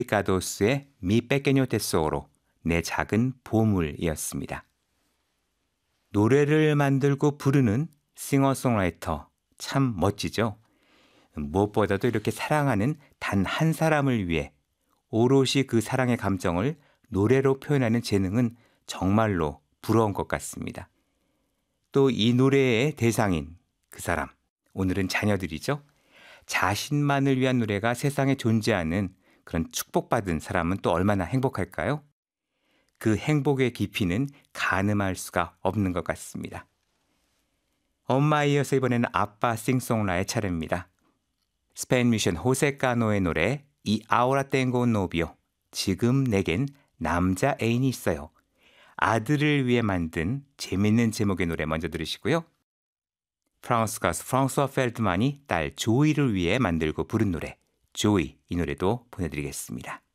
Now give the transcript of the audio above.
가도스의 미 빼케뇨 테소로 내 작은 보물이었습니다. 노래를 만들고 부르는 싱어송라이터 참 멋지죠? 무엇보다도 이렇게 사랑하는 단 한 사람을 위해 오롯이 그 사랑의 감정을 노래로 표현하는 재능은 정말로 부러운 것 같습니다. 또 이 노래의 대상인 그 사람, 오늘은 자녀들이죠. 자신만을 위한 노래가 세상에 존재하는 그런 축복받은 사람은 또 얼마나 행복할까요? 그 행복의 깊이는 가늠할 수가 없는 것 같습니다. 엄마에 이어서 이번에는 아빠 싱송라의 차례입니다. 스페인 뮤지션 호세 카노의 노래 이 아우라 땡고 노비오, 지금 내겐 남자 애인이 있어요. 아들을 위해 만든 재밌는 제목의 노래 먼저 들으시고요. 프랑스 가수 프랑스와 펠드만이 딸 조이를 위해 만들고 부른 노래 조이, 이 노래도 보내드리겠습니다.